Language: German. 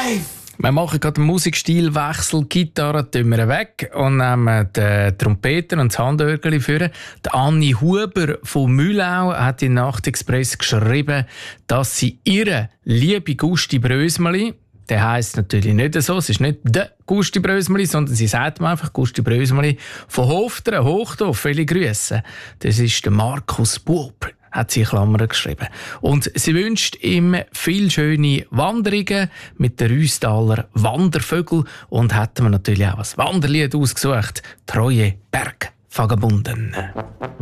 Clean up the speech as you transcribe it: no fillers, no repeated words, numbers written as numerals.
Wir machen gerade einen Musikstilwechsel. Die Gitarre tun wir weg und nehmen den Trompeter und das Handörgeli vor. Die Anni Huber von Mühlau hat in Nachtexpress geschrieben, dass sie ihre liebe Gusti Brösmeli, der heisst natürlich nicht so, es ist nicht der Gusti Brösmeli, sondern sie sagt mir einfach Gusti Brösmeli von Hofteren, Hochdorf, viele Grüße. Das ist der Markus Bub, hat sie in Klammern geschrieben. Und sie wünscht ihm viel schöne Wanderungen mit den Rüstaler Wandervögel und hat mir natürlich auch ein Wanderlied ausgesucht, «Treue Bergvagabunden».